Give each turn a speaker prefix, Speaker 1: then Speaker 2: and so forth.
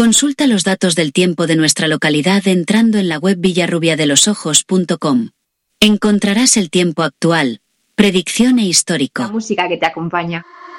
Speaker 1: Consulta los datos del tiempo de nuestra localidad entrando en la web villarrubiadelosojos.com. Encontrarás el tiempo actual, predicción e histórico.
Speaker 2: La música que te acompaña.